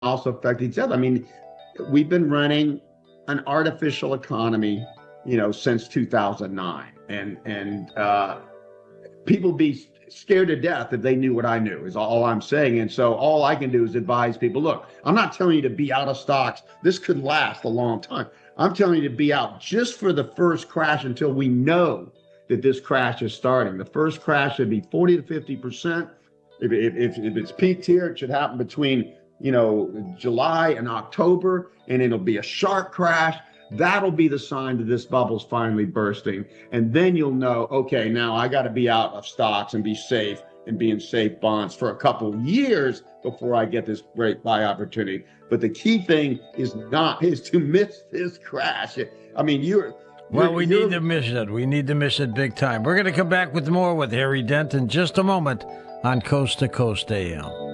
also affect each other. I mean, we've been running an artificial economy, since 2009, and people be scared to death if they knew what I knew, is all I'm saying. And so all I can do is advise people, look, I'm not telling you to be out of stocks. This could last a long time. I'm telling you to be out just for the first crash until we know that this crash is starting. The first crash should be 40 to 50%. If it's peaked here, it should happen between, July and October, and it'll be a sharp crash. That'll be the sign that this bubble's finally bursting. And then you'll know, okay, now I got to be out of stocks and be safe and be in safe bonds for a couple of years before I get this great buy opportunity. But the key thing is to miss this crash. I mean, we need to miss it. We need to miss it big time. We're going to come back with more with Harry Dent in just a moment on Coast to Coast AM.